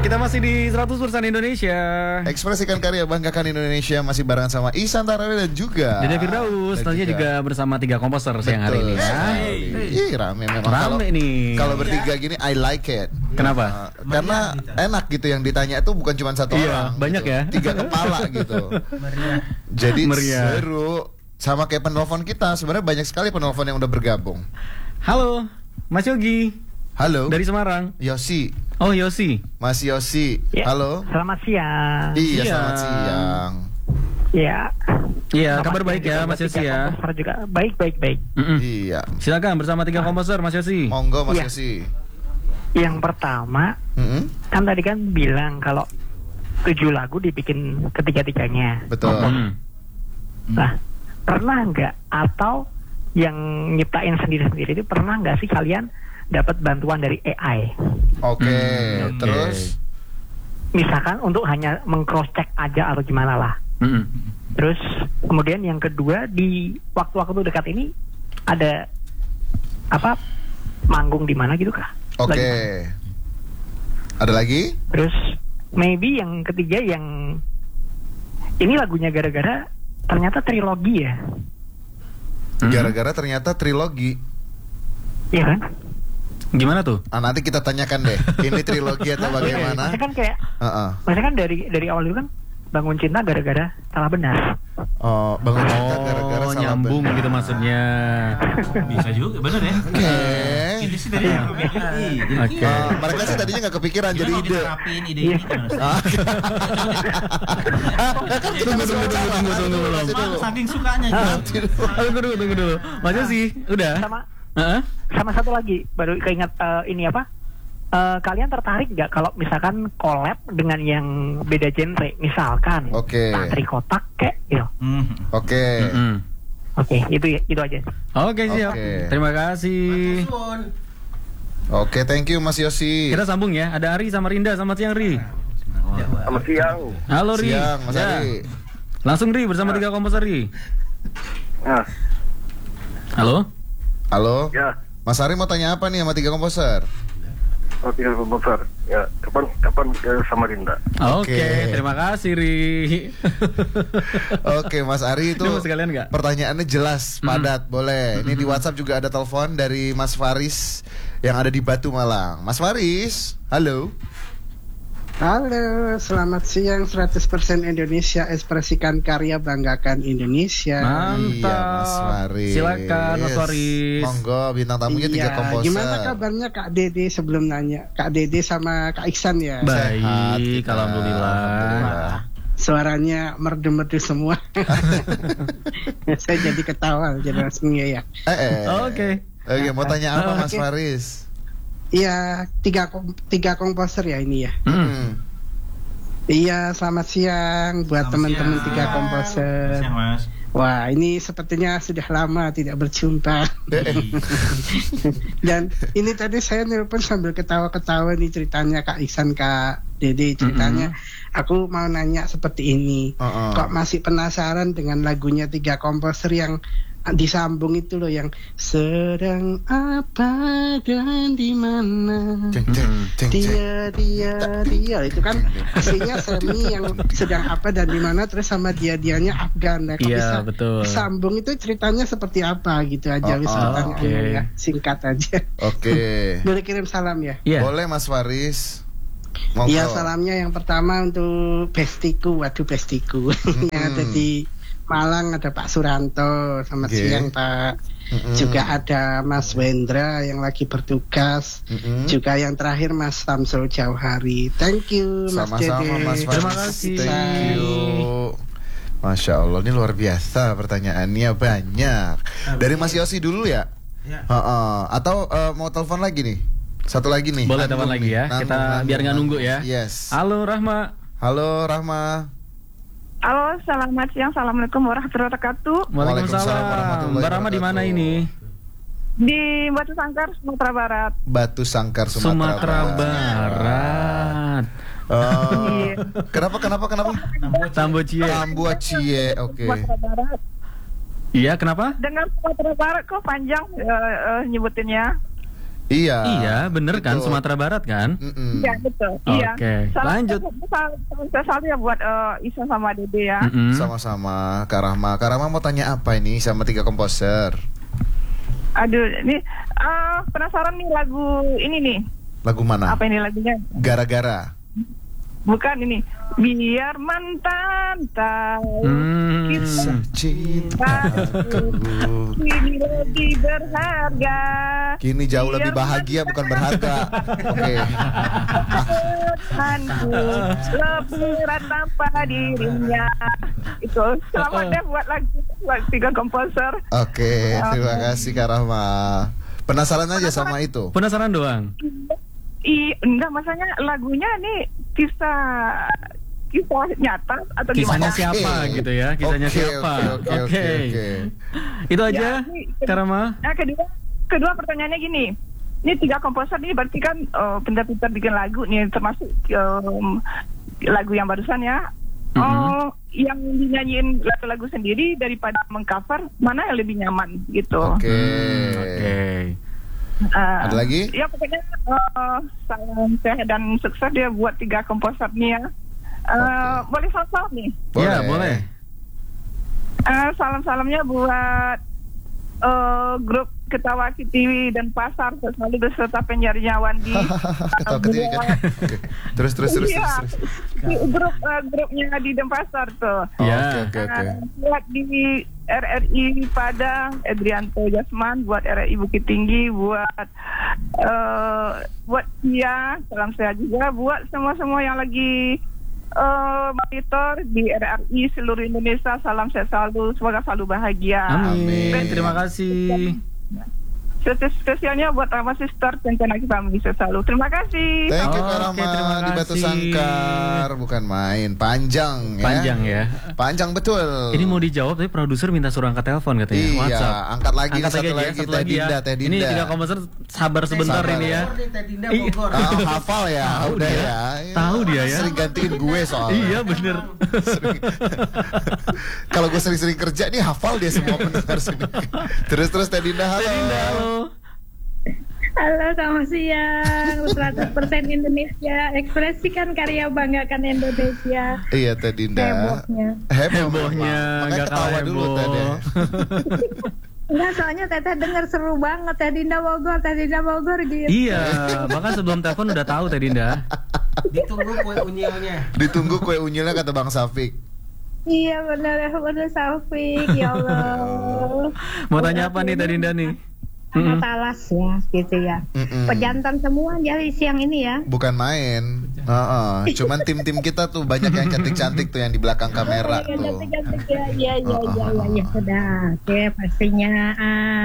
Kita masih di 100% Indonesia. Ekspresikan karya, banggakan Indonesia. Masih barengan sama Ihsan Tarawi dan juga Dede Firdaus. Nantinya juga bersama 3 komposer siang hari ini ya. Ih, rame memang. Rame nih. Kalau bertiga gini I like it. Kenapa? Karena enak gitu, yang ditanya itu bukan cuma satu orang. banyak gitu. ya. 3 kepala gitu. Jadi seru. Sama kayak penelpon kita. Sebenarnya banyak sekali penelpon yang udah bergabung. Halo, Mas Yogi. Halo. Dari Semarang. Yosi. Oh, Yosi. Mas Yosi. Ya, Halo. Selamat siang. Iya, Siang. selamat siang. Ya. Iya, Selamat kabar siang baik ya juga Mas buat Yosi tiga ya. komposer juga. Baik. Iya. Silakan bersama 3 komposer Mas Yosi. Monggo Mas Iya. Yosi. Yang pertama, kan tadi kan bilang kalau 7 lagu dibikin ketiga-tiganya. Betul. Nah, pernah nggak atau yang nyiptain sendiri-sendiri itu pernah nggak sih kalian dapat bantuan dari AI? Oke. Terus Misalkan untuk hanya meng-cross check aja atau gimana lah. Terus kemudian yang kedua, di waktu-waktu dekat ini ada apa manggung di mana gitu kah? oke. Lagi. Ada lagi? Terus maybe yang ketiga, yang ini lagunya gara-gara ternyata trilogi ya. Gara-gara ternyata trilogi. Iya kan? Gimana tuh? Nanti kita tanyakan deh. Ini trilogi atau bagaimana? Maksudnya kan kayak Heeh. maksudnya kan dari awal itu kan bangun cinta gara-gara salah benar. Oh, bangun cinta gara-gara salah nyambung benar. gitu maksudnya. Bisa juga, bener ya. Oke. Ini sih tadi yang kepikiran. Oke. Mereka sih tadinya nggak kepikiran jadi Jadi ide. diterapin ide ini gimana sih? Tunggu belum. Malah saking sukanya gitu. Tunggu dulu. Mas Yosi, udah? Sama Heeh. sama satu lagi baru keinget ini apa? Kalian tertarik nggak kalau misalkan collab dengan yang beda genre, misalkan Oke. Tantri Kotak kayak gitu. Oke. Oke, itu aja. Oke, siap. Oke. Terima kasih. Oke, thank you Mas Yosi. Kita sambung ya. Ada Ari sama Rinda. Selamat siang, Ri. Selamat siang. Halo, Ri. Siang, Mas Ya. Ari. Langsung Ri bersama 3 komposer, Ri. Nah, Halo. Halo. ya, Mas Ari mau tanya apa nih sama 3 komposer? tinggal komposer. Ya, kapan sama Rinda? Oke, terima kasih, Ri. Oke, Mas Ari itu Ini mau sekalian nggak? pertanyaannya jelas, padat, boleh. Ini di WhatsApp juga ada telepon dari Mas Faris yang ada di Batu Malang. Mas Faris, halo. Halo, selamat siang 100% Indonesia, ekspresikan karya, banggakan Indonesia. Mantap. Iya, Mas Faris. Silakan, Mas Faris. Monggo, bintang tamunya 3 Iya, komposer. gimana kabarnya Kak Dede sebelum nanya? Kak Dede sama Kak Iksan ya? Sehat Baik, kita. alhamdulillah. Suaranya merdu-merdu semua. Saya jadi ketawa, jadi langsung ya. Oke. Oke, mau tanya apa Mas Oke. Faris? Iya, tiga komposer ya ini ya. Iya, selamat siang buat teman-teman 3 komposer. Siang, Mas. Wah, ini sepertinya sudah lama tidak berjumpa. Dan ini tadi saya nelpon sambil ketawa-ketawa nih ceritanya Kak Iksan, Kak Dede ceritanya. Aku mau nanya seperti ini. Kok masih penasaran dengan lagunya 3 komposer yang disambung itu loh, yang sedang apa dan di mana dia itu kan aslinya Semi yang sedang apa dan di mana, terus sama dianya Afgan. Nah, kok Iya, bisa betul. disambung itu ceritanya seperti apa gitu aja. Wis pertanyaannya oke. ya, singkat aja. Oke. Boleh kirim salam ya? Iya. Boleh Mas Faris. Monggo. Iya, salamnya yang pertama untuk bestiku, waduh bestiku yang ada di Malang, ada Pak Suranto, selamat Oke. siang Pak. Juga ada Mas Wendra yang lagi bertugas. Juga yang terakhir Mas Samsul Jauhari. Thank you Mas Sama-sama Dede. Mas Faris. Terima kasih. Thank you. Masya Allah, ini luar biasa pertanyaannya banyak. Dari Mas Yosi dulu ya? Ya. Atau mau telepon lagi nih? Satu lagi nih. Boleh Nanggung telepon lagi nih. ya. Kita biar nggak nunggu ya. Yes. Halo, Rahma. Halo Rahma. Halo, selamat siang. Assalamualaikum warahmatullahi wabarakatuh. Waalaikumsalam Waalaikumsalam. warahmatullahi Mbak Rahma di mana wabarakatuh. ini? Di Batu Sangkar, Sumatera Barat. Batu Sangkar Sumatera Barat. Oh. Iya. Kenapa? Tambocie. Tambuacie. Oke. Sumatera Barat. Iya, kenapa? Dengan Sumatera Barat kok panjang nyebutinnya. Iya, bener kan, betul. Sumatera Barat kan? Iya betul. Iya. Oke, lanjut. Salam spesial ya buat Isa sama Dede ya. Sama-sama Kak Rahma. Kak Rahma mau tanya apa ini sama 3 komposer? Aduh, ini penasaran nih lagu ini nih. Lagu mana? Apa ini lagunya? Gara-gara. Bukan ini. Biar mantan tahu kita Cintaku kini lebih berharga. kini jauh lebih bahagia bukan berharga. Oke. Tuhanku lebih berat tanpa dirinya. Itu selamat deh buat buat 3 komposer. Oke, terima kasih Kak Rahma. Penasaran aja sama itu? Penasaran doang. Enggak, maksudnya lagunya nih kisah nyata atau Kisahnya gimana? siapa gitu ya? Kisahnya Oke, siapa? oke. Itu aja, Ya, ini- Kak Rahma. Nah, kedua pertanyaannya gini. Ini 3 komposer ini berarti kan pintar-pintar bikin lagu nih, termasuk lagu yang barusan ya. Yang dinyanyiin lagu-lagu sendiri daripada mengcover, mana yang lebih nyaman gitu. Oke. Ada lagi? Ya pokoknya salam sehat dan sukses dia buat 3 komposer nih ya. Boleh salam nih? Ya, boleh. Salam-salamnya buat grup Ketawa TV dan Pasar selalu beserta penyiarnya Wandi. Ketawa Ketiwi kan. Oke. Terus. Iya, grupnya di Denpasar tuh. Ya. Oke. Buat di RRI Padang, Edrianto Jasman, buat RRI Bukit Tinggi, buat Tia, salam sehat juga, buat semua yang lagi monitor di RRI seluruh Indonesia, salam sehat selalu, semoga selalu bahagia. Amin. Terima kasih. Spesialnya buat Rama Sister dan Canaki Family selalu. Terima kasih. Thank you Kak Oke, Rahma terima di Batu kasih. Sangkar. Bukan main, panjang ya. Panjang ya. Panjang betul. Ini mau dijawab tapi produser minta suruh angkat telepon katanya. Iya, WhatsApp. angkat lagi Angkat satu aja, lagi, satu Teh lagi ya. Dinda, Teh Ini Dinda. 3 komposer sabar sebentar Sabar. ini ya. Hafal ya, Tahu udah dia. ya. Tahu dia ya. Sering gantiin gue soalnya. Iya bener. Kalau gue sering-sering kerja nih hafal dia semua pendengar sini. Terus Teh Dinda, halo. Halo. Halo, selamat siang. 100% Indonesia, ekspresikan karya, banggakan Indonesia. Iya Teh Dinda. Hebohnya. Hebohnya, Makanya nggak ketawa kalah dulu heboh. Teh deh. Enggak, soalnya Teteh denger seru banget. Teh Dinda Bogor gitu. Iya, bahkan sebelum telepon udah tahu Teh Dinda. Ditunggu kue unyilnya. Ditunggu kue unyilnya kata Bang Safik. Iya benar Saufik, ya Allah. Mau tanya apa nih Teh Dinda nih? Sama talas ya, gitu ya. Pejantan semua jadi siang ini ya. Bukan main. Cuman tim-tim kita tuh banyak yang cantik-cantik tuh yang di belakang kamera tuh. Cantik-cantik ya, sudah. Oke, pastinya.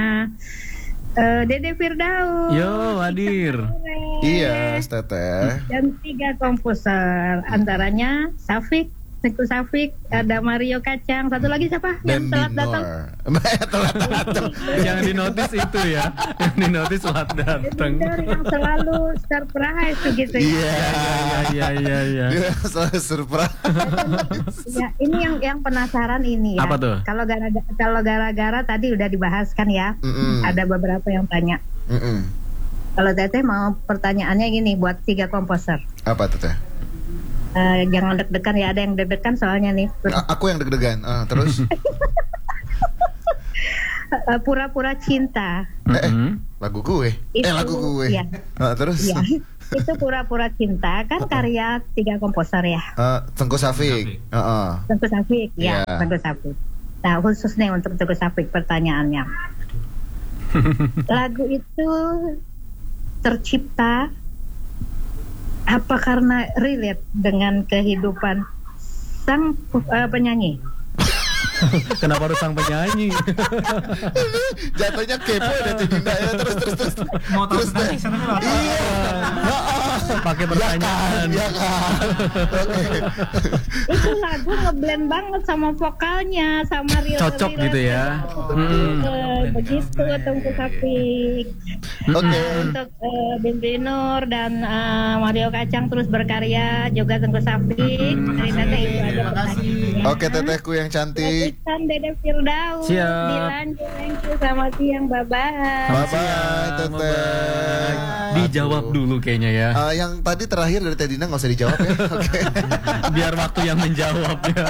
Dede Firdaus. Yo, hadir. Iya, Teteh. Dan 3 komposer, antaranya Safik, Teguh Safik, ada Mario Kacang, satu lagi siapa? Dan Yang telat datang. telat datang. Yang dinotis itu ya. Yang dinotis telat datang. Yang selalu surprise gitu ya. Iya. Dia selalu surprise. Ya, ini yang penasaran ini ya. Apa tuh? Kalau gara-gara tadi udah dibahas kan ya. Ada beberapa yang tanya. Kalau Teteh mau pertanyaannya gini buat 3 komposer. Apa Teteh? Jangan deg-degan ya, ada yang deg-degan soalnya nih. Aku yang deg-degan. Terus? Pura-pura cinta. Lagu gue. Lagu gue. Iya. Terus? Iya. Itu pura-pura cinta kan karya 3 komposer ya. Tengku Safik. Teguh Safik ya, Iya. Teguh Safik. Nah, khusus nih untuk Teguh Safik pertanyaannya. Lagu itu tercipta apa karena relate dengan kehidupan sang penyanyi? Kenapa harus sang penyanyi? Jatuhnya kepo ya Teh Dinda ya. Terus. Mau tahu tentang kisahnya apa? Iya. pakai pertanyaan. Ya kan. Oke. Itu lagu ngeblend banget sama vokalnya, sama real. Cocok gitu ya. Begitu Tengku Sapik. Oke. Untuk Bimbi Nur dan Mario Kacang terus berkarya, juga Tengku Sapik. Dari Teteh itu aja pertanyaannya. Oke, tetehku yang cantik. Kan Dede Firdaus. Siap. Dilanjut, thank you. Selamat siang, bye-bye. Bye-bye, teteh. Dijawab dulu kayaknya ya. Yang tadi terakhir dari Tedina nggak usah dijawab ya. Oke. Biar waktu yang menjawab ya.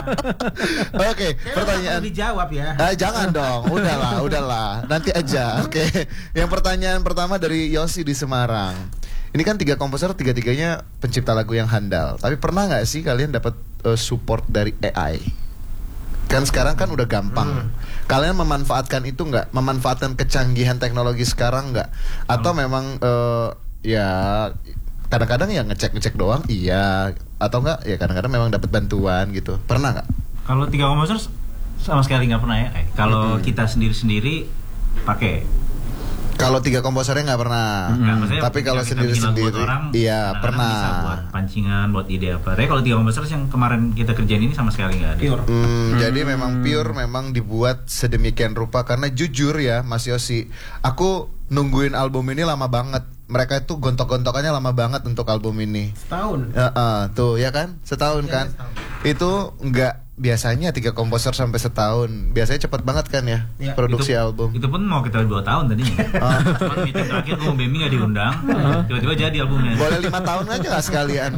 Oke, pertanyaan. Dijawab ya. Jangan dong, udahlah, nanti aja. Oke. Yang pertanyaan pertama dari Yosi di Semarang. Ini kan 3 komposer, 3-tiganya pencipta lagu yang handal. Tapi pernah nggak sih kalian dapat support dari AI? Kan sekarang kan udah gampang. Kalian memanfaatkan itu nggak? Memanfaatkan kecanggihan teknologi sekarang nggak? Atau memang ya kadang-kadang ya ngecek doang, iya. Atau nggak? Ya kadang-kadang memang dapat bantuan gitu. Pernah nggak? Kalau 3 komposer sama sekali nggak pernah ya. Kalau kita sendiri pakai. Kalau 3 komposernya nggak pernah. Tapi kalau sendiri-sendiri, iya pernah. Bisa buat pancingan, buat ide apa. Tapi kalau 3 komposer yang kemarin kita kerjain ini sama sekali nggak ada. Jadi memang pure, memang dibuat sedemikian rupa. Karena jujur ya Mas Yosi, aku nungguin album ini lama banget. Mereka itu gontok-gontokannya lama banget untuk album ini. Setahun. Tuh ya kan, setahun kan. Setahun. Itu nggak biasanya 3 komposer sampai setahun. Biasanya cepat banget kan ya, produksi album. Itu pun mau kita 2 tahun tadinya. Cuman meeting terakhir gue Bemi nggak diundang, tiba-tiba jadi albumnya. Boleh 5 tahun aja lah sekalian.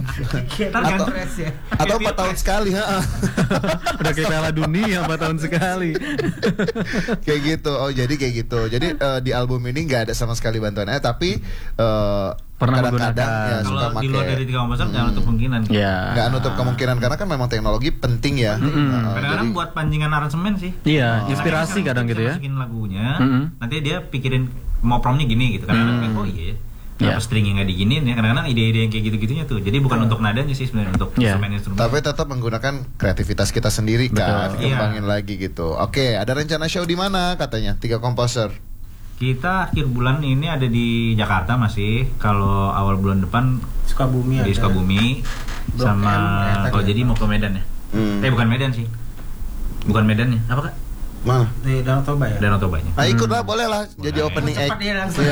Atau 4 tahun sekali. Udah kayak Piala Dunia 4 tahun sekali. Kayak gitu. Oh jadi kayak gitu. Jadi di album ini nggak ada sama sekali bantuannya, tapi pernah kadang-kadang ya suka kalau di luar dari 3 komposer jangan nutup kemungkinan. Nggak nutup kemungkinan karena kan memang teknologi penting ya. Kadang-kadang buat pancingan aransemen sih. Iya, inspirasi kadang gitu ya. Masukin lagunya, nanti dia pikirin mau promnya gini gitu. Kadang-kadang oh iya. Kenapa stringnya nggak diginiin ya? Kadang-kadang ide-ide yang kayak gitu-gitunya tuh. Jadi bukan untuk nadanya sih sebenarnya, untuk instrumen-instrumen. Tapi tetap menggunakan kreativitas kita sendiri kan, kembangin lagi gitu. Oke, ada rencana show di mana katanya 3 komposer? Kita akhir bulan ini ada di Jakarta masih. Kalau awal bulan depan Sukabumi di Sukabumi sama kalau jadi mau ke Medan ya. Bukan Medan sih. Bukan Medannya. Apa Kak? Mana? Di Danau Toba ya. Danau Tobanya. Ikutlah boleh lah jadi opening act. Cepat dia langsung.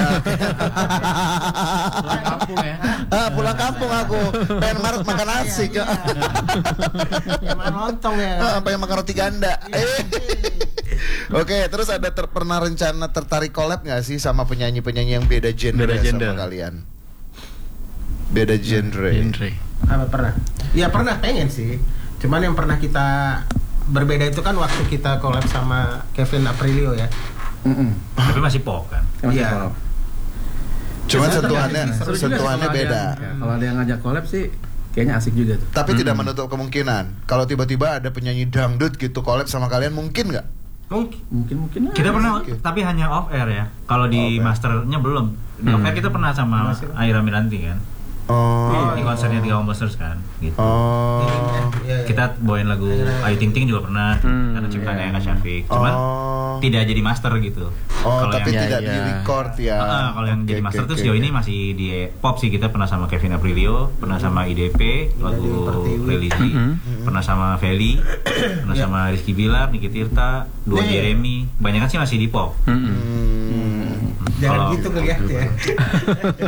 Pulang kampung ya. Pulang kampung aku. Pengen makan nasi. Makan lontong ya. Pengen makan roti ganda. Oke, terus ada pernah rencana tertarik collab nggak sih sama penyanyi-penyanyi yang beda genre sama kalian? Beda genre. Apa pernah? Ya pernah, pengen sih. Cuman yang pernah kita berbeda itu kan waktu kita collab sama Kevin Aprilio ya. Tapi masih pop kan? Iya. Cuman sentuhannya beda. Kalau ada yang ngajak collab sih kayaknya asik juga tuh. Tapi tidak menutup kemungkinan kalau tiba-tiba ada penyanyi dangdut gitu collab sama kalian, mungkin nggak? Mungkin kita pernah tapi hanya off air ya. Kalau di masternya belum. Di off air kita pernah sama Aira Miranti kan. Di konsernya 3 komposer kan gitu. Kita bawain lagu Ayu Ting Ting juga pernah, karena ciptaannya Kak Syafiq. Cuman tidak jadi master gitu. Tapi tidak di record ya. Kalau yang jadi master tuh sejauh ini masih di pop sih. Kita pernah sama Kevin Aprilio, pernah sama IDP lagu Religi, pernah sama Feli, pernah sama Rizky Bilar, Niki Tirta, Dua Jeremy. Banyak kan sih masih di pop. Jangan gitu ngeliat ya.